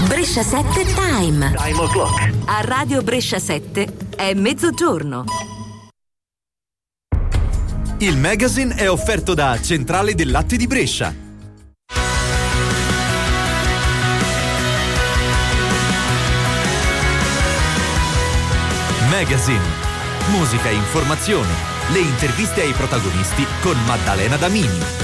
Brescia 7 Time. Time o'clock. A Radio Brescia 7 è mezzogiorno. Il magazine è offerto da Centrale del Latte di Brescia. Magazine. Musica e informazione. Le interviste ai protagonisti con Maddalena Damini.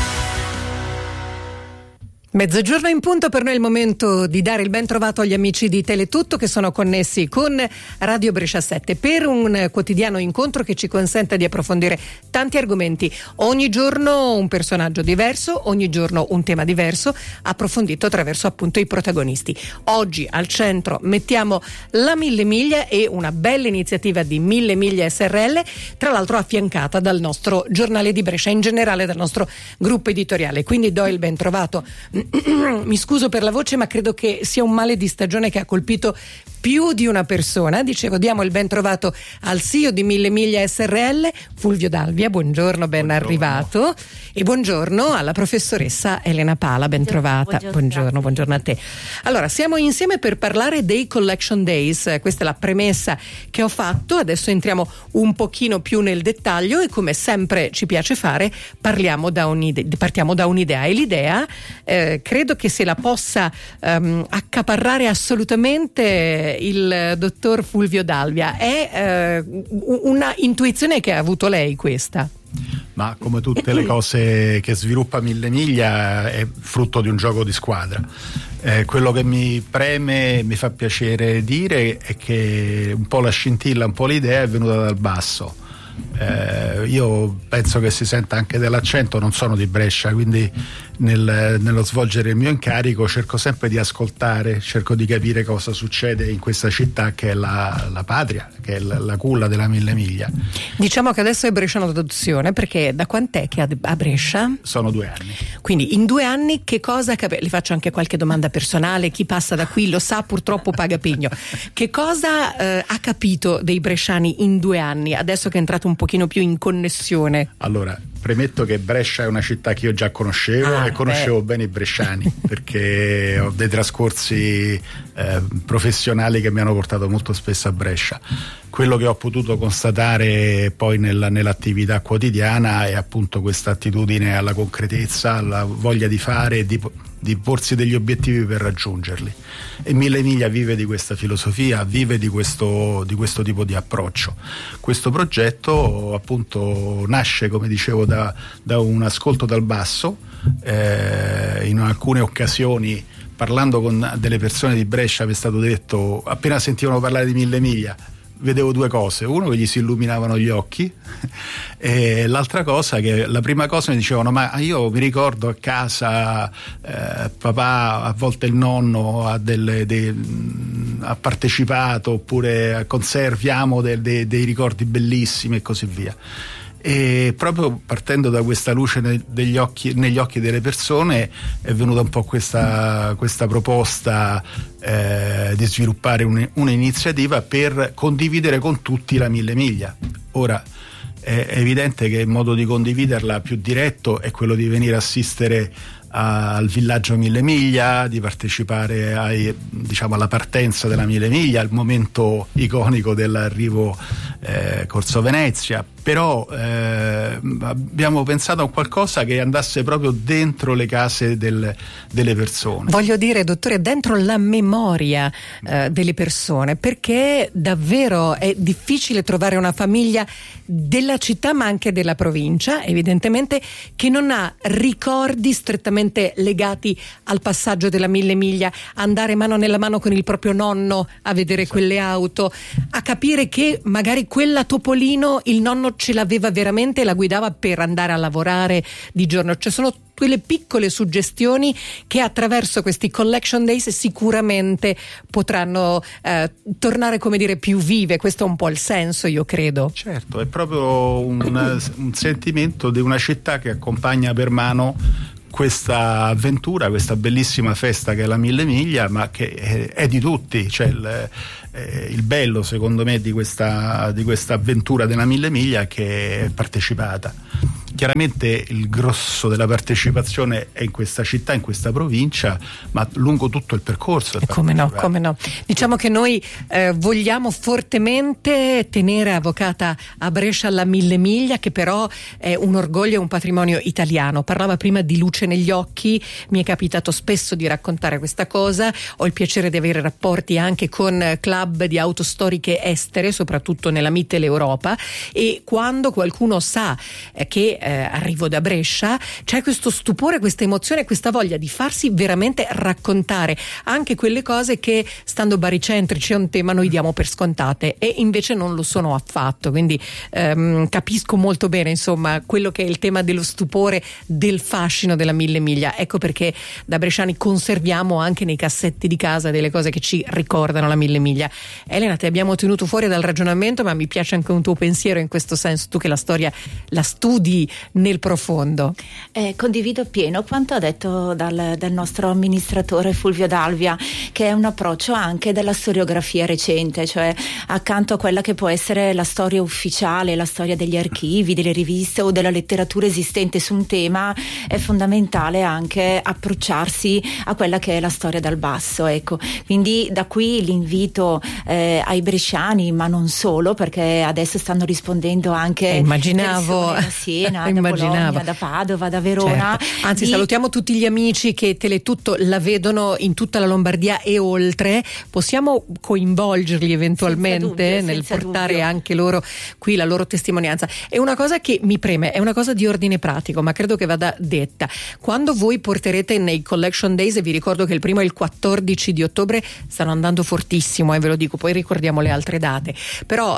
Mezzogiorno in punto, per noi è il momento di dare il ben trovato agli amici di Teletutto che sono connessi con Radio Brescia 7 per un quotidiano incontro che ci consenta di approfondire tanti argomenti. Ogni giorno un personaggio diverso, ogni giorno un tema diverso, approfondito attraverso appunto i protagonisti. Oggi al centro mettiamo la Mille Miglia e una bella iniziativa di Mille Miglia SRL, tra l'altro affiancata dal nostro giornale di Brescia, in generale dal nostro gruppo editoriale. Quindi do il ben trovato. Mi scuso per la voce, ma credo che sia un male di stagione che ha colpito più di una persona. Dicevo, diamo il ben trovato al CEO di Mille Miglia SRL, Fulvio Dalvia. Buongiorno, ben arrivato. E buongiorno alla professoressa Elena Pala, ben trovata. Buongiorno a te. Allora, siamo insieme per parlare dei Collection Days. Questa è la premessa che ho fatto. Adesso entriamo un pochino più nel dettaglio e, come sempre ci piace fare, partiamo da un'idea. E l'idea credo che se la possa accaparrare assolutamente il dottor Fulvio Dalvia. È una intuizione che ha avuto lei, questa? Ma come tutte le cose che sviluppa Mille Miglia è frutto di un gioco di squadra. Quello che mi preme, mi fa piacere dire, è che un po' la scintilla, un po' l'idea è venuta dal basso. Io penso che si senta anche dell'accento, non sono di Brescia, quindi nello svolgere il mio incarico cerco sempre di ascoltare, cerco di capire cosa succede in questa città che è la patria, che è la culla della Mille Miglia. Diciamo che adesso è bresciano d'adozione, perché da quant'è che a Brescia? Sono 2 anni. Quindi in 2 anni che cosa le faccio anche qualche domanda personale, chi passa da qui lo sa, purtroppo paga pegno. Che cosa ha capito dei bresciani in 2 anni, adesso che è entrato un pochino più in connessione? Allora, premetto che Brescia è una città che io già conoscevo e conoscevo bene i bresciani, perché ho dei trascorsi professionali che mi hanno portato molto spesso a Brescia. Quello che ho potuto constatare poi nell'attività quotidiana è appunto questa attitudine alla concretezza, alla voglia di fare, di porsi degli obiettivi per raggiungerli. E Mille Miglia vive di questa filosofia, vive di questo tipo di approccio. Questo progetto appunto nasce, come dicevo, da un ascolto dal basso. In alcune occasioni, parlando con delle persone di Brescia, mi è stato detto, appena sentivano parlare di Mille Miglia, vedevo 2 cose: uno, che gli si illuminavano gli occhi, e l'altra cosa, che la prima cosa mi dicevano: ma io mi ricordo a casa papà, a volte il nonno ha partecipato, oppure conserviamo dei ricordi bellissimi e così via. E proprio partendo da questa luce negli occhi delle persone è venuta un po' questa proposta di sviluppare un'iniziativa per condividere con tutti la Mille Miglia. Ora è evidente che il modo di condividerla più diretto è quello di venire a assistere al villaggio Mille Miglia, di partecipare alla partenza della Mille Miglia, al momento iconico dell'arrivo Corso Venezia. Però abbiamo pensato a qualcosa che andasse proprio dentro le case delle persone. Voglio dire, dottore, dentro la memoria delle persone, perché davvero è difficile trovare una famiglia della città, ma anche della provincia, evidentemente, che non ha ricordi strettamente legati al passaggio della Mille Miglia, andare mano nella mano con il proprio nonno a vedere quelle auto, a capire che magari quella Topolino il nonno ce l'aveva veramente e la guidava per andare a lavorare di giorno. Cioè sono quelle piccole suggestioni che attraverso questi Collection Days sicuramente potranno tornare, come dire, più vive. Questo è un po' il senso, io credo. Certo, è proprio un sentimento di una città che accompagna per mano questa avventura, questa bellissima festa che è la Mille Miglia, ma che è di tutti. Cioè il bello, secondo me, di questa avventura della Mille Miglia, che è partecipata. chiaramente il grosso della partecipazione è in questa città, in questa provincia, ma lungo tutto il percorso. Come no. Diciamo che noi vogliamo fortemente tenere avvocata a Brescia la Mille Miglia, che però è un orgoglio e un patrimonio italiano. Parlava prima di luce negli occhi, mi è capitato spesso di raccontare questa cosa, ho il piacere di avere rapporti anche con club di auto storiche estere, soprattutto nella Mitteleuropa, e quando qualcuno sa che arrivo da Brescia c'è questo stupore, questa emozione, questa voglia di farsi veramente raccontare anche quelle cose che, stando baricentrici, è un tema, noi diamo per scontate, e invece non lo sono affatto. Quindi capisco molto bene, insomma, quello che è il tema dello stupore, del fascino della Mille Miglia. Ecco perché da bresciani conserviamo anche nei cassetti di casa delle cose che ci ricordano la Mille Miglia. Elena, ti abbiamo tenuto fuori dal ragionamento, ma mi piace anche un tuo pensiero in questo senso, tu che la storia la studi nel profondo. Condivido appieno quanto ha detto dal nostro amministratore Fulvio D'Alvia, che è un approccio anche della storiografia recente, cioè accanto a quella che può essere la storia ufficiale, la storia degli archivi, delle riviste o della letteratura esistente su un tema, è fondamentale anche approcciarsi a quella che è la storia dal basso, ecco. Quindi da qui l'invito ai bresciani, ma non solo, perché adesso stanno rispondendo anche immaginavo da Siena, da Bologna, da Padova, da Verona. Certo. Anzi, salutiamo tutti gli amici che Teletutto la vedono in tutta la Lombardia e oltre. Possiamo coinvolgerli eventualmente nel portare anche loro qui la loro testimonianza. È una cosa che mi preme, è una cosa di ordine pratico, ma credo che vada detta. Quando voi porterete nei Collection Days, e vi ricordo che il 1 e il 14 di ottobre stanno andando fortissimo, ve lo dico, poi ricordiamo le altre date, però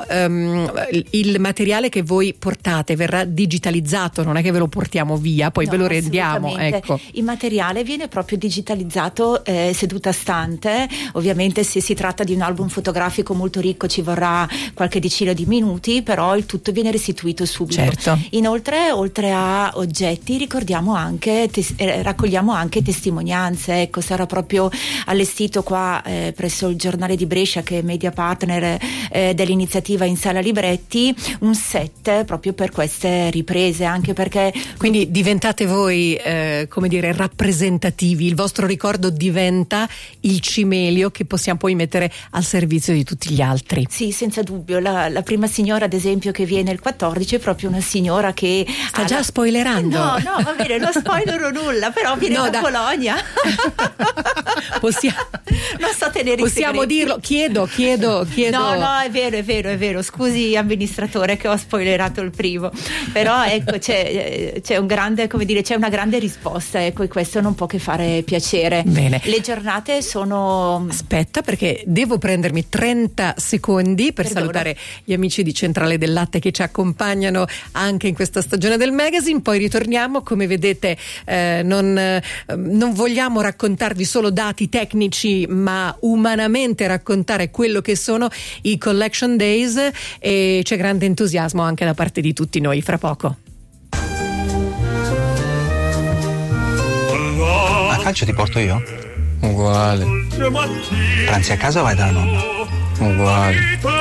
il materiale che voi portate verrà digitalizzato, non è che ve lo portiamo via, poi ve lo rendiamo, ecco. Il materiale viene proprio digitalizzato seduta stante. Ovviamente se si tratta di un album fotografico molto ricco ci vorrà qualche decina di minuti, però il tutto viene restituito subito. Certo. Inoltre, oltre a oggetti, ricordiamo anche raccogliamo anche testimonianze, ecco. Sarà proprio allestito qua presso il Giornale di Brescia, che è media partner dell'iniziativa In Sala Libretti, un set proprio per queste riprese, anche perché quindi diventate voi come dire rappresentativi, il vostro ricordo diventa il cimelio che possiamo poi mettere al servizio di tutti gli altri. Sì, senza dubbio. La prima signora, ad esempio, che viene il 14 è proprio una signora che sta già spoilerando. No, va bene, non spoilerò nulla, però viene da Bologna. Non so tenere possiamo i dirlo, chiedo. No, è vero, scusi amministratore che ho spoilerato il primo, però ecco c'è un grande, come dire, c'è una grande risposta, ecco, e questo non può che fare piacere. Bene. Le giornate sono... Aspetta, perché devo prendermi 30 secondi per salutare gli amici di Centrale del Latte che ci accompagnano anche in questa stagione del magazine, poi ritorniamo. Come vedete non vogliamo raccontarvi solo dati tecnici, ma umanamente raccontare quello che sono i Collection Days, e c'è grande entusiasmo anche da parte di tutti noi. Fra poco. A calcio ti porto io? Uguale. Pranzi a casa o vai dalla nonna? Uguale.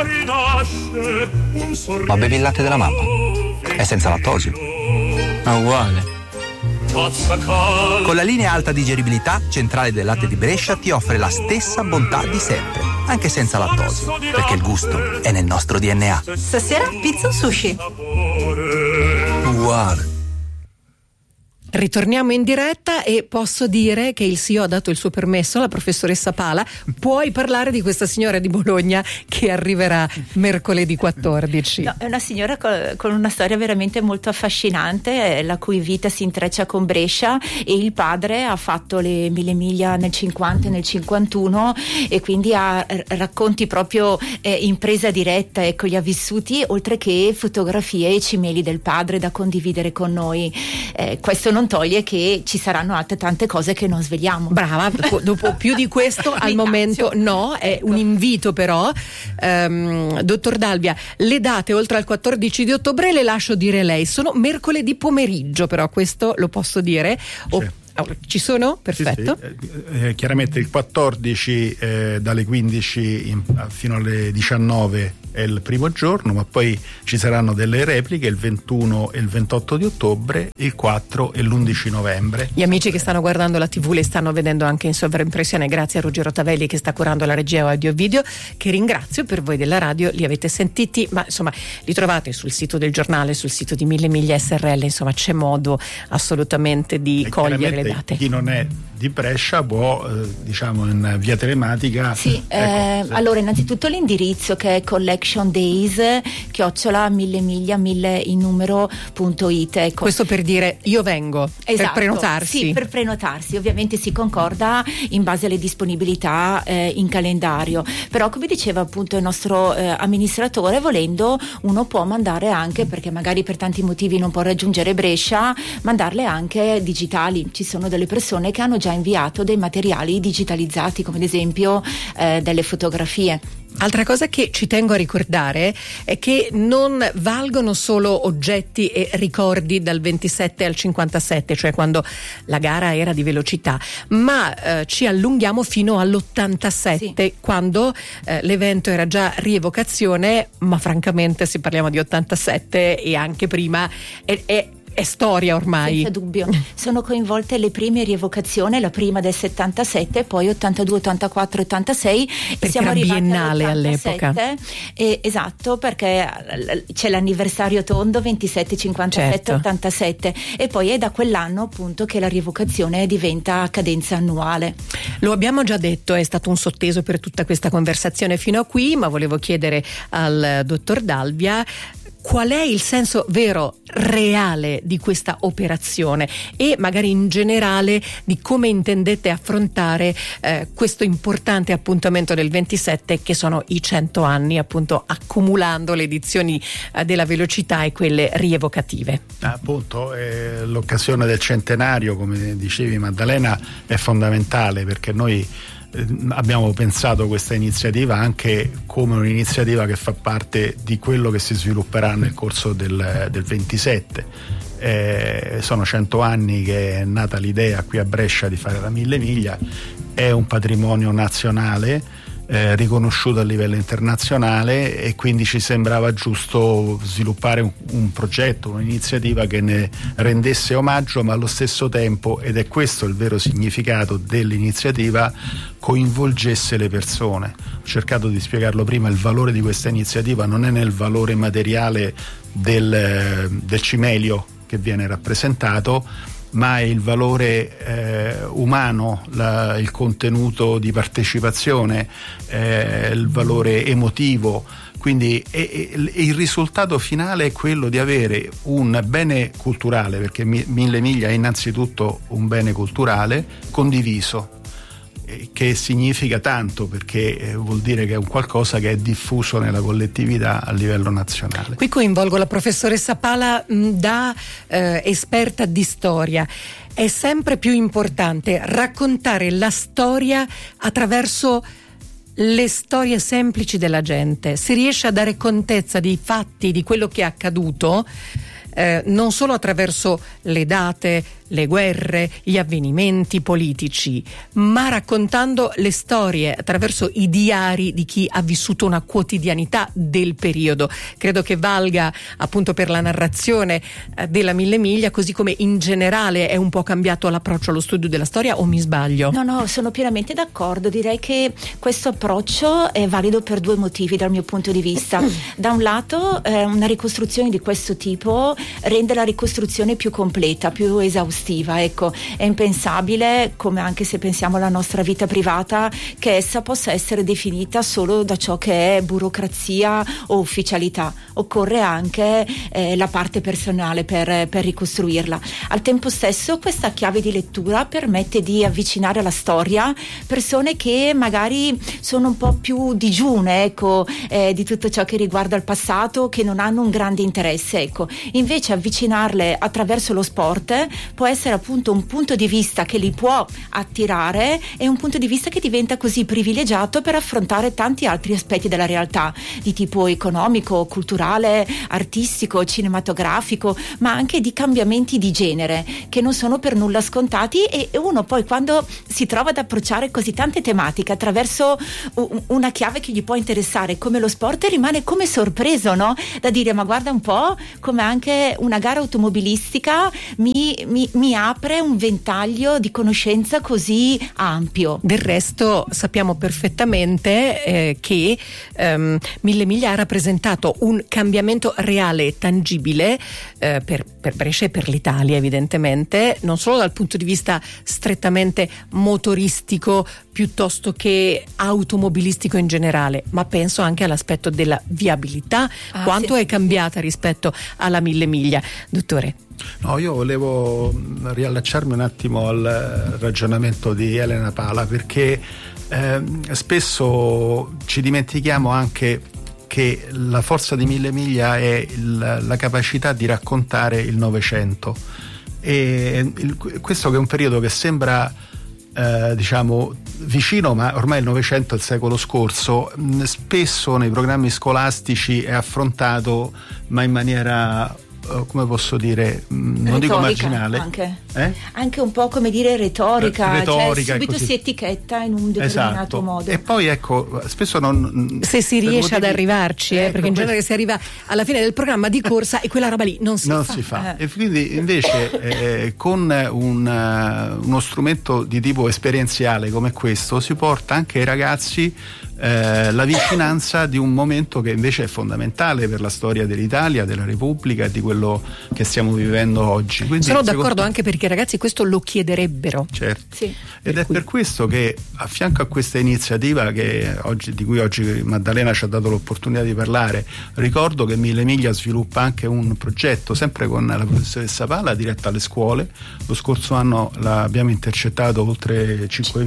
Ma bevi il latte della mamma? È senza lattosio. Uguale. Con la linea alta digeribilità, Centrale del Latte di Brescia ti offre la stessa bontà di sempre, anche senza lattosio, perché il gusto è nel nostro DNA. Stasera pizza o sushi? Uguale. Ritorniamo in diretta e posso dire che il CEO ha dato il suo permesso alla professoressa Pala. Puoi parlare di questa signora di Bologna che arriverà mercoledì 14. No, è una signora con una storia veramente molto affascinante, la cui vita si intreccia con Brescia, e il padre ha fatto le Mille Miglia nel 50 e nel 51, e quindi ha racconti proprio in presa diretta, ecco, li ha vissuti, oltre che fotografie e cimeli del padre da condividere con noi. Questo non toglie che ci saranno altre tante cose che non sveliamo. Brava, dopo più di questo al momento no, è un invito però. Dottor D'Alvia, le date oltre al 14 di ottobre le lascio dire lei, sono mercoledì pomeriggio, però questo lo posso dire. Ci sono? Perfetto. Chiaramente il 14 dalle 15 fino alle 19 è il primo giorno, ma poi ci saranno delle repliche il 21 e il 28 di ottobre, il 4 e l'11 novembre. Gli amici che stanno guardando la TV le stanno vedendo anche in sovraimpressione, grazie a Ruggero Tavelli che sta curando la regia audio video, che ringrazio. Per voi della radio li avete sentiti, ma insomma li trovate sul sito del giornale, sul sito di Mille Miglia SRL, insomma c'è modo assolutamente di cogliere le date. Chi non è di Brescia può diciamo in via telematica. Sì, allora innanzitutto l'indirizzo che è collectiondays@millemiglia1000in-numero.it. Ecco. Questo per dire io vengo, esatto, per prenotarsi. Sì, per prenotarsi, ovviamente si concorda in base alle disponibilità in calendario, però come diceva appunto il nostro amministratore, volendo uno può mandare anche, perché magari per tanti motivi non può raggiungere Brescia, mandarle anche digitali. Ci sono delle persone che hanno già inviato dei materiali digitalizzati, come ad esempio delle fotografie. Altra cosa che ci tengo a ricordare è che non valgono solo oggetti e ricordi dal 27 al 57, cioè quando la gara era di velocità, ma ci allunghiamo fino all'87, sì, quando l'evento era già rievocazione, ma francamente se parliamo di 87 e anche prima è storia ormai. Senza dubbio. Sono coinvolte le prime rievocazioni, la prima del 77, poi 82, 84, 86. Perché siamo era biennale all'epoca. Esatto, perché c'è l'anniversario tondo 27, 57, certo, 87, e poi è da quell'anno appunto che la rievocazione diventa a cadenza annuale. Lo abbiamo già detto, è stato un sotteso per tutta questa conversazione fino a qui, ma volevo chiedere al dottor D'Alvia qual è il senso vero, reale di questa operazione e magari in generale di come intendete affrontare questo importante appuntamento del 27, che sono i 100 anni, appunto accumulando le edizioni della velocità e quelle rievocative. Appunto l'occasione del centenario, come dicevi Maddalena, è fondamentale, perché noi abbiamo pensato questa iniziativa anche come un'iniziativa che fa parte di quello che si svilupperà nel corso del 27. Sono 100 anni che è nata l'idea qui a Brescia di fare la Mille Miglia, è un patrimonio nazionale riconosciuto a livello internazionale, e quindi ci sembrava giusto sviluppare un progetto, un'iniziativa che ne rendesse omaggio, ma allo stesso tempo, ed è questo il vero significato dell'iniziativa, coinvolgesse le persone. Ho cercato di spiegarlo prima, il valore di questa iniziativa non è nel valore materiale del cimelio che viene rappresentato, ma è il valore umano, il contenuto di partecipazione, il valore emotivo. Quindi il risultato finale è quello di avere un bene culturale, perché Mille Miglia è innanzitutto un bene culturale condiviso, che significa tanto, perché vuol dire che è un qualcosa che è diffuso nella collettività a livello nazionale. Qui coinvolgo la professoressa Pala da esperta di storia. È sempre più importante raccontare la storia attraverso le storie semplici della gente. Si riesce a dare contezza dei fatti, di quello che è accaduto, non solo attraverso le date, le guerre, gli avvenimenti politici, ma raccontando le storie attraverso i diari di chi ha vissuto una quotidianità del periodo. Credo che valga appunto per la narrazione della Mille Miglia, così come in generale è un po' cambiato l'approccio allo studio della storia, o mi sbaglio? No, sono pienamente d'accordo. Direi che questo approccio è valido per due motivi dal mio punto di vista. Da un lato una ricostruzione di questo tipo rende la ricostruzione più completa, più esaustiva. Ecco, è impensabile, come anche se pensiamo alla nostra vita privata, che essa possa essere definita solo da ciò che è burocrazia o ufficialità. Occorre anche la parte personale per ricostruirla. Al tempo stesso questa chiave di lettura permette di avvicinare alla storia persone che magari sono un po' più digiune, ecco, di tutto ciò che riguarda il passato, che non hanno un grande interesse, ecco. Invece avvicinarle attraverso lo sport può può essere appunto un punto di vista che li può attirare e un punto di vista che diventa così privilegiato per affrontare tanti altri aspetti della realtà di tipo economico, culturale, artistico, cinematografico, ma anche di cambiamenti di genere che non sono per nulla scontati, e uno poi quando si trova ad approcciare così tante tematiche attraverso una chiave che gli può interessare come lo sport, rimane come sorpreso, no? Da dire, ma guarda un po' come anche una gara automobilistica mi apre un ventaglio di conoscenza così ampio. Del resto sappiamo perfettamente che Mille Miglia ha rappresentato un cambiamento reale e tangibile per Brescia e per l'Italia, evidentemente, non solo dal punto di vista strettamente motoristico piuttosto che automobilistico in generale, ma penso anche all'aspetto della viabilità, quanto è cambiata rispetto alla Mille Miglia. Dottore. No, io volevo riallacciarmi un attimo al ragionamento di Elena Pala, perché spesso ci dimentichiamo anche che la forza di Mille Miglia è la capacità di raccontare il Novecento, e questo che è un periodo che sembra diciamo vicino, ma ormai il Novecento è il secolo scorso. Spesso nei programmi scolastici è affrontato, ma in maniera come posso dire, non dico marginale, anche un po' come dire retorica, cioè subito si etichetta in un determinato modo. E poi ecco, spesso non, se si riesce ad arrivarci, perché in genere si arriva alla fine del programma di corsa e quella roba lì non si fa. E quindi invece con uno strumento di tipo esperienziale come questo si porta anche ai ragazzi la vicinanza di un momento che invece è fondamentale per la storia dell'Italia, della Repubblica e di quello che stiamo vivendo oggi. Quindi, sono d'accordo, anche perché i ragazzi questo lo chiederebbero. Certo. Sì. Ed è per questo che a fianco a questa iniziativa di cui oggi Maddalena ci ha dato l'opportunità di parlare, ricordo che Mille Miglia sviluppa anche un progetto sempre con la professoressa Pala diretto alle scuole. Lo scorso anno abbiamo intercettato oltre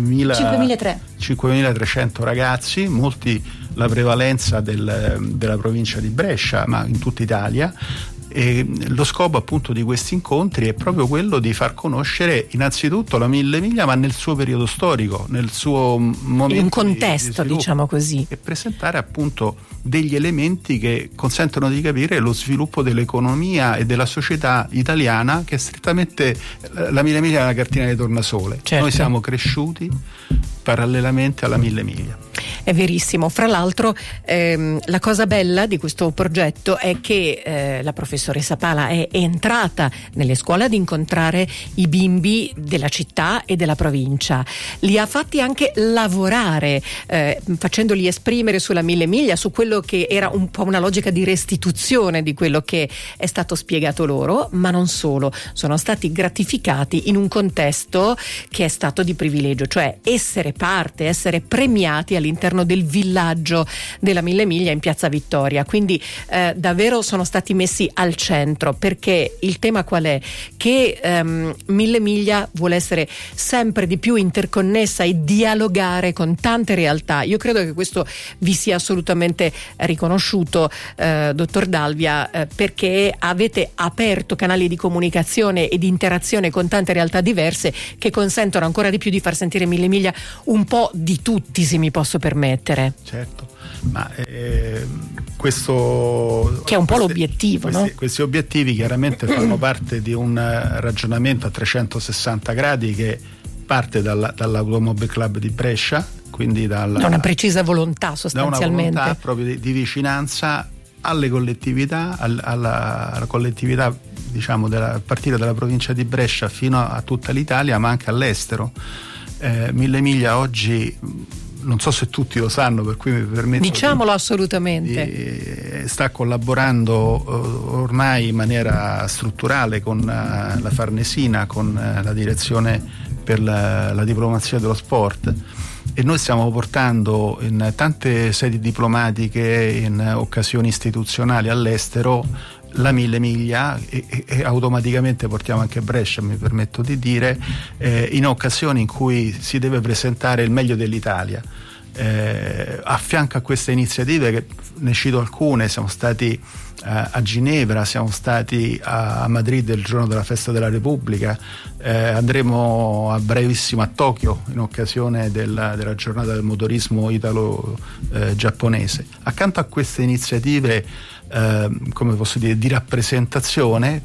5.300 ragazzi, molti la prevalenza della provincia di Brescia, ma in tutta Italia. E lo scopo appunto di questi incontri è proprio quello di far conoscere innanzitutto la Mille Miglia, ma nel suo periodo storico, nel suo momento, in un contesto di diciamo così, e presentare appunto degli elementi che consentono di capire lo sviluppo dell'economia e della società italiana, che è strettamente la Mille Miglia è una cartina di tornasole. Certo. Noi siamo cresciuti parallelamente alla Mille Miglia. È verissimo. Fra l'altro la cosa bella di questo progetto è che la professoressa Pala è entrata nelle scuole ad incontrare i bimbi della città e della provincia, li ha fatti anche lavorare, facendoli esprimere sulla Mille Miglia, su quello che era un po' una logica di restituzione di quello che è stato spiegato loro, ma non solo, sono stati gratificati in un contesto che è stato di privilegio, cioè essere parte, essere premiati all'interno del villaggio della Mille Miglia in Piazza Vittoria. Quindi davvero sono stati messi al centro, perché il tema qual è? Che Mille Miglia vuole essere sempre di più interconnessa e dialogare con tante realtà. Io credo che questo vi sia assolutamente riconosciuto, dottor D'Alvia, perché avete aperto canali di comunicazione e di interazione con tante realtà diverse che consentono ancora di più di far sentire Mille Miglia un po' di tutti, se mi posso permettere. Certo, ma questo che è un po' l'obiettivo, no? Questi obiettivi chiaramente fanno parte di un ragionamento a 360 gradi che parte dall'Automobile Club di Brescia, quindi da una precisa volontà sostanzialmente, da una volontà proprio di vicinanza alle collettività, alla collettività, diciamo, a partire dalla provincia di Brescia fino a tutta l'Italia, ma anche all'estero. Mille Miglia oggi, non so se tutti lo sanno, per cui mi permetto, diciamolo assolutamente, sta collaborando ormai in maniera strutturale con la Farnesina, con la direzione per la diplomazia dello sport, e noi stiamo portando in tante sedi diplomatiche, in occasioni istituzionali all'estero, la Mille Miglia, e automaticamente portiamo anche Brescia, mi permetto di dire, in occasioni in cui si deve presentare il meglio dell'Italia. A fianco a queste iniziative, che ne cito alcune, siamo stati a Ginevra, siamo stati a Madrid il giorno della festa della Repubblica, andremo a brevissimo a Tokyo in occasione della giornata del motorismo italo-giapponese. Accanto a queste iniziative come posso dire, di rappresentazione,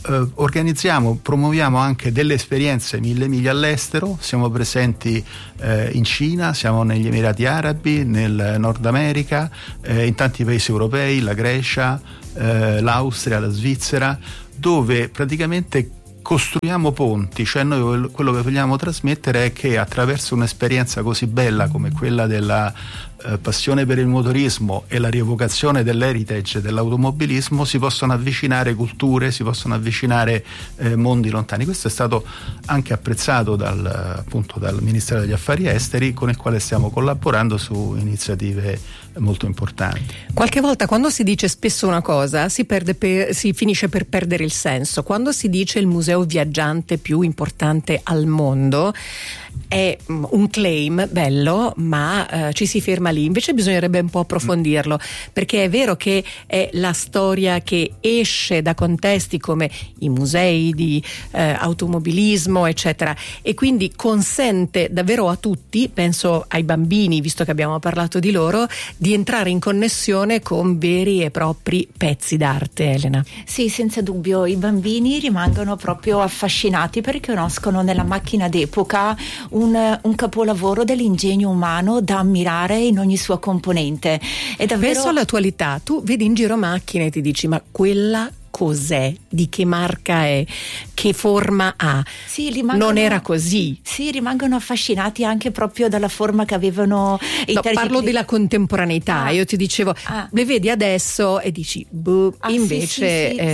promuoviamo anche delle esperienze 1000 miglia all'estero. Siamo presenti in Cina, siamo negli Emirati Arabi, nel Nord America, in tanti paesi europei, la Grecia, l'Austria, la Svizzera, dove praticamente costruiamo ponti. Cioè noi quello che vogliamo trasmettere è che attraverso un'esperienza così bella come quella della passione per il motorismo e la rievocazione dell'heritage dell'automobilismo si possono avvicinare culture, si possono avvicinare mondi lontani. Questo è stato anche apprezzato dal Ministero degli Affari Esteri, con il quale stiamo collaborando su iniziative molto importanti. Qualche volta quando si dice spesso una cosa si finisce per perdere il senso. Quando si dice il museo viaggiante più importante al mondo è un claim bello, ma ci si ferma lì. Invece bisognerebbe un po' approfondirlo, perché è vero che è la storia che esce da contesti come i musei di automobilismo, eccetera, e quindi consente davvero a tutti, penso ai bambini, visto che abbiamo parlato di loro, di entrare in connessione con veri e propri pezzi d'arte. Elena? Sì, senza dubbio, i bambini rimangono proprio affascinati perché conoscono nella macchina d'epoca un capolavoro dell'ingegno umano da ammirare in ogni sua componente. È davvero... Penso all'attualità, tu vedi in giro macchine e ti dici: ma quella cos'è? Di che marca è? Che forma ha? Sì, non era così. Sì, rimangono affascinati anche proprio dalla forma che avevano i parlo della contemporaneità. Io ti dicevo, le vedi adesso e dici invece sì,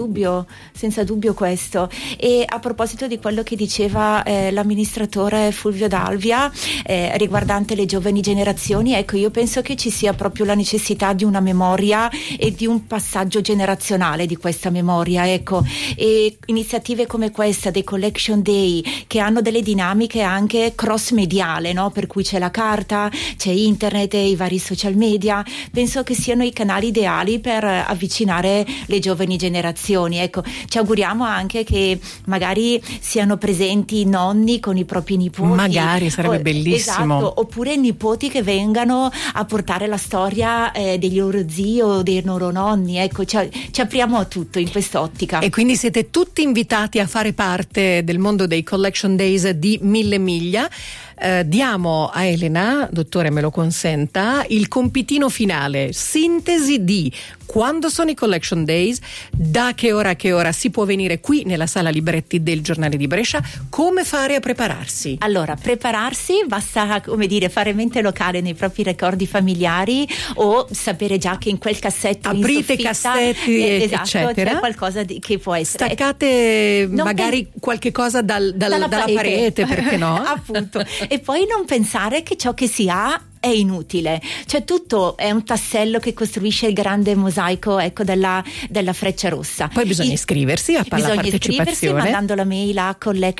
senza dubbio questo. E a proposito di quello che diceva l'amministratore Fulvio D'Alvia riguardante le giovani generazioni, ecco, io penso che ci sia proprio la necessità di una memoria e di un passaggio generazionale di questa memoria, ecco, e iniziative come questa dei Collection Day, che hanno delle dinamiche anche cross mediale, no? Per cui c'è la carta, c'è internet e i vari social media, penso che siano i canali ideali per avvicinare le giovani generazioni. Ecco, ci auguriamo anche che magari siano presenti i nonni con i propri nipoti, magari sarebbe bellissimo, esatto, oppure nipoti che vengano a portare la storia degli loro zii o dei loro nonni. Ecco, ci apriamo a tutto in quest'ottica. E quindi siete tutti invitati a fare parte del mondo dei Collection Days di 1000 miglia. Diamo a Elena, dottore me lo consenta, il compitino finale, sintesi di quando sono i Collection Days, da che ora a che ora si può venire qui nella sala libretti del Giornale di Brescia, come fare a prepararsi? Allora, prepararsi basta, come dire, fare mente locale nei propri ricordi familiari o sapere già che in quel cassetto aprite cassetti esatto, eccetera, c'è qualcosa che può essere staccate magari qualche cosa dalla parete, perché no? Appunto. E poi non pensare che ciò che si ha è inutile, cioè tutto è un tassello che costruisce il grande mosaico, ecco, della Freccia Rossa. Poi bisogna iscriversi a la partecipazione mandando la mail a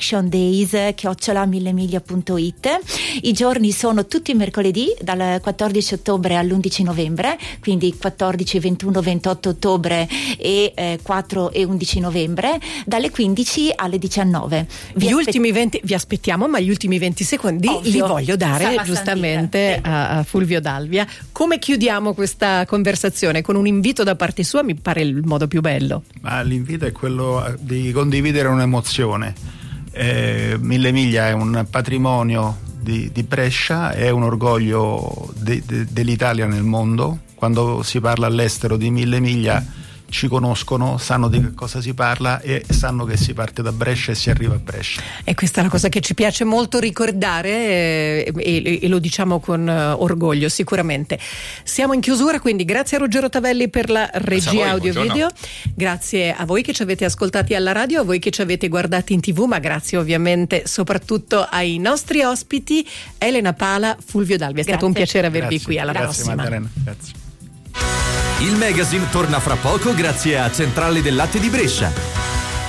collectiondays@millemiglia.it. I giorni sono tutti mercoledì dal 14 ottobre all'11 novembre, quindi 14, 21, 28 ottobre e 4 e 11 novembre, dalle 15 alle 19. Ultimi 20 vi aspettiamo, ma gli ultimi 20 secondi li voglio dare giustamente a Fulvio D'Alvia. Come chiudiamo questa conversazione? Con un invito da parte sua, mi pare il modo più bello. Ma l'invito è quello di condividere un'emozione. 1000 miglia è un patrimonio di Brescia, è un orgoglio dell'Italia nel mondo. Quando si parla all'estero di 1000 miglia ci conoscono, sanno di che cosa si parla e sanno che si parte da Brescia e si arriva a Brescia. E questa è la cosa che ci piace molto ricordare e lo diciamo con orgoglio, sicuramente. Siamo in chiusura, quindi grazie a Ruggero Tavelli per la regia audio-video, grazie a voi che ci avete ascoltati alla radio, a voi che ci avete guardati in TV, ma grazie ovviamente soprattutto ai nostri ospiti Elena Pala, Fulvio D'Alvia. È stato un piacere avervi qui, alla prossima. Maddalena, grazie. Il magazine torna fra poco grazie a Centrale del Latte di Brescia.